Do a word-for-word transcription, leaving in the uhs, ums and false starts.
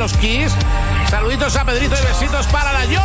los Kiss. Saluditos a Pedrito y besitos para la Yo.